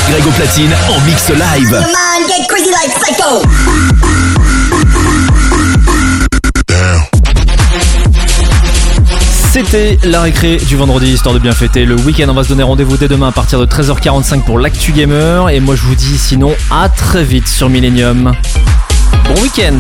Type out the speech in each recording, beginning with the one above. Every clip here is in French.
Greg au platine en mix live. Your mind get crazy like psycho. C'était la récré du vendredi, histoire de bien fêter le week-end. On va se donner rendez-vous dès demain à partir de 13h45 pour l'Actu Gamer. Et moi je vous dis sinon à très vite sur Millennium. Bon week-end.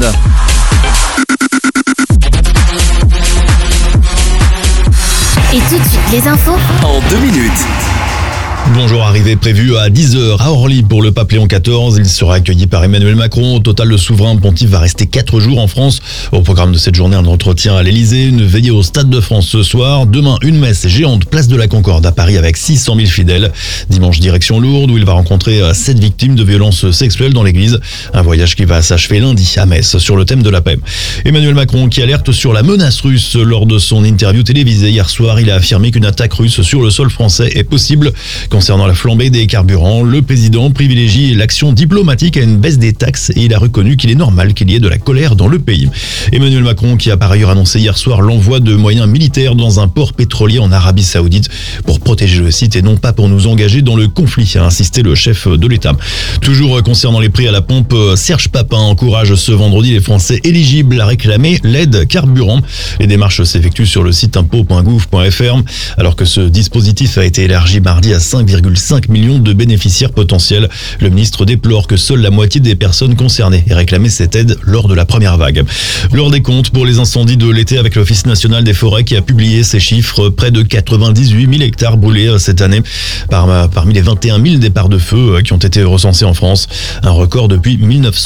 Et tout de suite les infos En 2 minutes. Bonjour, arrivée prévue à 10h à Orly pour le pape Léon XIV. Il sera accueilli par Emmanuel Macron. Au total, le souverain pontife va rester 4 jours en France. Au programme de cette journée, un entretien à l'Elysée, une veillée au Stade de France ce soir. Demain, une messe géante place de la Concorde à Paris avec 600 000 fidèles. Dimanche, direction Lourdes où il va rencontrer 7 victimes de violences sexuelles dans l'église. Un voyage qui va s'achever lundi à Metz sur le thème de la paix. Emmanuel Macron qui alerte sur la menace russe lors de son interview télévisée hier soir. Il a affirmé qu'une attaque russe sur le sol français est possible. Concernant la flambée des carburants, le président privilégie l'action diplomatique à une baisse des taxes et il a reconnu qu'il est normal qu'il y ait de la colère dans le pays. Emmanuel Macron qui a par ailleurs annoncé hier soir l'envoi de moyens militaires dans un port pétrolier en Arabie Saoudite pour protéger le site et non pas pour nous engager dans le conflit, a insisté le chef de l'État. Toujours concernant les prix à la pompe, Serge Papin encourage ce vendredi les Français éligibles à réclamer l'aide carburant. Les démarches s'effectuent sur le site impôts.gouv.fr alors que ce dispositif a été élargi mardi à 5,5 millions de bénéficiaires potentiels. Le ministre déplore que seule la moitié des personnes concernées aient réclamé cette aide lors de la première vague. L'heure des comptes pour les incendies de l'été avec l'Office national des forêts qui a publié ces chiffres. Près de 98 000 hectares brûlés cette année parmi les 21 000 départs de feu qui ont été recensés en France. Un record depuis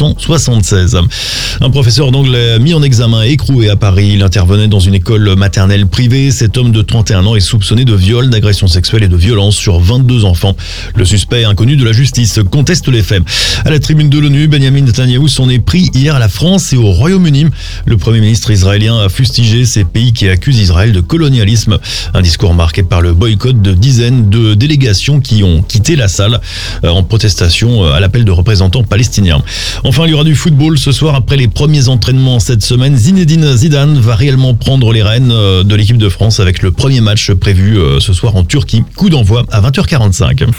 1976. Un professeur d'anglais mis en examen et écroué à Paris. Il intervenait dans une école maternelle privée. Cet homme de 31 ans est soupçonné de viol, d'agression sexuelle et de violence sur 22 enfants. Le suspect inconnu de la justice conteste les faits. À la tribune de l'ONU, Benjamin Netanyahou s'en est pris hier à la France et au Royaume-Uni. Le Premier ministre israélien a fustigé ces pays qui accusent Israël de colonialisme. Un discours marqué par le boycott de dizaines de délégations qui ont quitté la salle en protestation à l'appel de représentants palestiniens. Enfin, il y aura du football ce soir après les premiers entraînements cette semaine. Zinedine Zidane va réellement prendre les rênes de l'équipe de France avec le premier match prévu ce soir en Turquie. Coup d'envoi à 20h45. Tout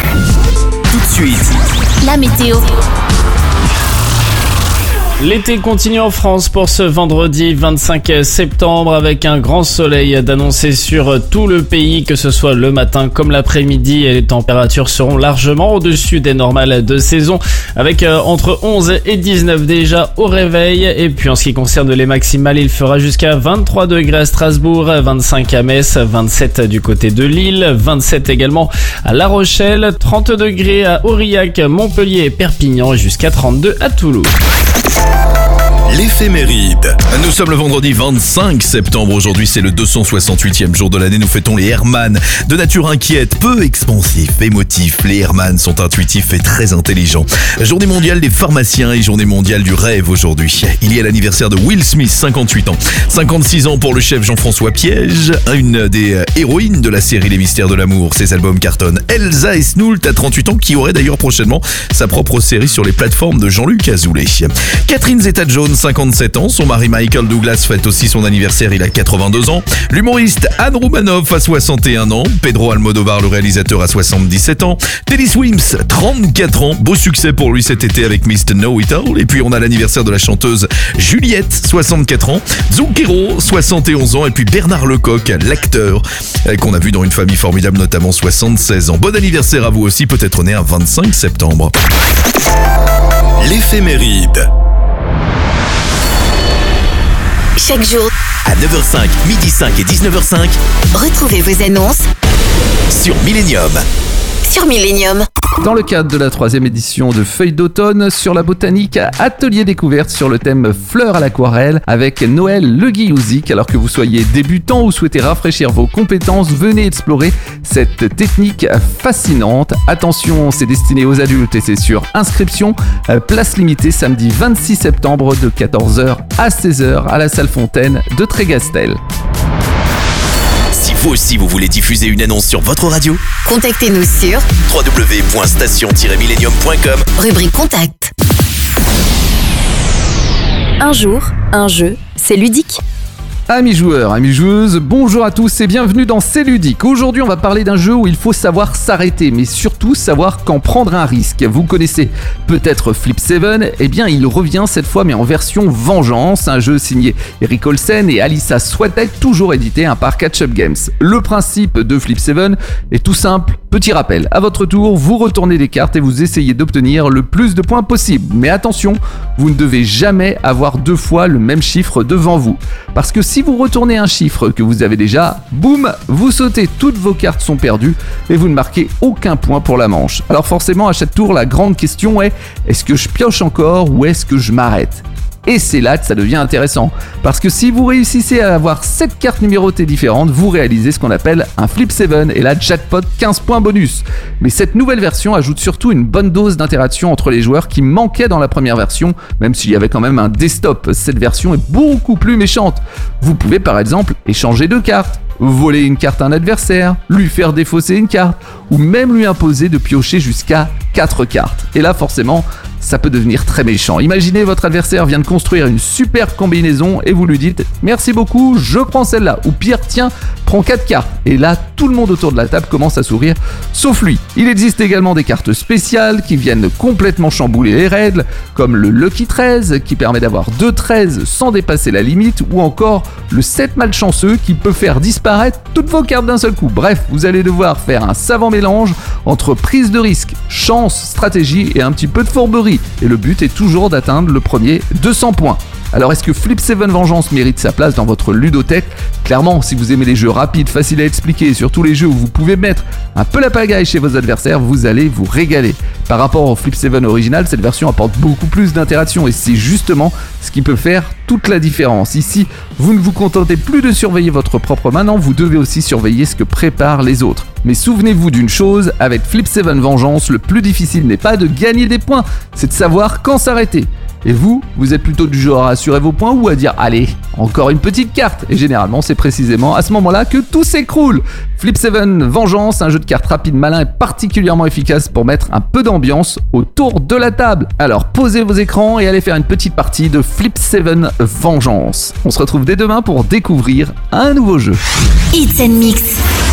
de suite, la météo. L'été continue en France pour ce vendredi 25 septembre avec un grand soleil d'annoncer sur tout le pays, que ce soit le matin comme l'après-midi. Les températures seront largement au-dessus des normales de saison avec entre 11 et 19 déjà au réveil. Et puis en ce qui concerne les maximales, il fera jusqu'à 23 degrés à Strasbourg, 25 à Metz, 27 du côté de Lille, 27 également à La Rochelle, 30 degrés à Aurillac, Montpellier et Perpignan et jusqu'à 32 à Toulouse. l'éphéméride. Nous sommes le vendredi 25 septembre. Aujourd'hui, c'est le 268e jour de l'année. Nous fêtons les Hermann. De nature inquiète, peu expansifs, émotifs, les Hermann sont intuitifs et très intelligents. Journée mondiale des pharmaciens et journée mondiale du rêve aujourd'hui. Il y a l'anniversaire de Will Smith, 58 ans. 56 ans pour le chef Jean-François Piège, une des héroïnes de la série Les Mystères de l'amour. Ses albums cartonnent. Elsa Esnoult, à 38 ans, qui aurait d'ailleurs prochainement sa propre série sur les plateformes de Jean-Luc Azoulay. Catherine Zeta-Jones, 57 ans. Son mari Michael Douglas fête aussi son anniversaire, il a 82 ans. L'humoriste Anne Romanoff a 61 ans. Pedro Almodovar, le réalisateur, a 77 ans. Teddy Swims, 34 ans. Beau succès pour lui cet été avec Mr. Know It All. Et puis on a l'anniversaire de la chanteuse Juliette, 64 ans. Zucchero, 71 ans. Et puis Bernard Lecoq, l'acteur qu'on a vu dans Une famille formidable, notamment 76 ans. Bon anniversaire à vous aussi, peut-être né un 25 septembre. L'éphéméride. Chaque jour, À 9h05, midi 5 et 19h05, retrouvez vos annonces sur Millennium. sur Millennium. Dans le cadre de la 3e édition de Feuilles d'automne sur la botanique, atelier découverte sur le thème fleurs à l'aquarelle avec Noël Le Guillauzic. Alors que vous soyez débutant ou souhaitez rafraîchir vos compétences, venez explorer cette technique fascinante. Attention, c'est destiné aux adultes et c'est sur inscription. Place limitée samedi 26 septembre de 14h à 16h à la salle Fontaine de Trégastel. Si vous aussi vous voulez diffuser une annonce sur votre radio, Contactez-nous sur www.station-millennium.com. rubrique Contact. Un jour, un jeu, c'est ludique. Amis joueurs, amis joueuses, bonjour à tous et bienvenue dans C'est Ludique. Aujourd'hui, on va parler d'un jeu où il faut savoir s'arrêter, mais surtout savoir quand prendre un risque. Vous connaissez peut-être Flip 7, eh bien il revient cette fois mais en version Vengeance, un jeu signé Eric Olsen et Alissa Swatek, toujours édité par Catch Up Games. Le principe de Flip 7 est tout simple, petit rappel. À votre tour, vous retournez les cartes et vous essayez d'obtenir le plus de points possible. Mais attention, vous ne devez jamais avoir deux fois le même chiffre devant vous. Parce que si vous retournez un chiffre que vous avez déjà, boum, vous sautez, toutes vos cartes sont perdues et vous ne marquez aucun point pour la manche. Alors forcément, à chaque tour, la grande question est, est-ce que je pioche encore ou est-ce que je m'arrête ? Et c'est là que ça devient intéressant, parce que si vous réussissez à avoir 7 cartes numérotées différentes, vous réalisez ce qu'on appelle un Flip 7, et là jackpot 15 points bonus. Mais cette nouvelle version ajoute surtout une bonne dose d'interaction entre les joueurs qui manquait dans la première version, même s'il y avait quand même un desktop. Cette version est beaucoup plus méchante. Vous pouvez par exemple échanger 2 cartes, voler une carte à un adversaire, lui faire défausser une carte, ou même lui imposer de piocher jusqu'à 4 cartes. Et là forcément, ça peut devenir très méchant. Imaginez votre adversaire vient de construire une super combinaison et vous lui dites « Merci beaucoup, je prends celle-là » ou pire, tiens, prends 4 cartes. Et là, tout le monde autour de la table commence à sourire, sauf lui. Il existe également des cartes spéciales qui viennent complètement chambouler les règles, comme le Lucky 13 qui permet d'avoir 2 13 sans dépasser la limite, ou encore le 7 malchanceux qui peut faire disparaître toutes vos cartes d'un seul coup. Bref, vous allez devoir faire un savant mélange entre prise de risque, chance, stratégie et un petit peu de fourberie. Et le but est toujours d'atteindre le premier 200 points. Alors est-ce que Flip 7 Vengeance mérite sa place dans votre ludothèque ? Clairement, si vous aimez les jeux rapides, faciles à expliquer, et surtout les jeux où vous pouvez mettre un peu la pagaille chez vos adversaires, vous allez vous régaler. Par rapport au Flip 7 original, cette version apporte beaucoup plus d'interaction et c'est justement ce qui peut faire toute la différence. Ici, vous ne vous contentez plus de surveiller votre propre main, non, vous devez aussi surveiller ce que préparent les autres. Mais souvenez-vous d'une chose, avec Flip 7 Vengeance, le plus difficile n'est pas de gagner des points, c'est de savoir quand s'arrêter. Et vous êtes plutôt du genre à assurer vos points ou à dire « Allez, encore une petite carte » Et généralement, c'est précisément à ce moment-là que tout s'écroule. Flip 7 Vengeance, un jeu de cartes rapide, malin et particulièrement efficace pour mettre un peu d'ambiance autour de la table. Alors posez vos écrans et allez faire une petite partie de Flip 7 Vengeance. On se retrouve dès demain pour découvrir un nouveau jeu. It's and Mix.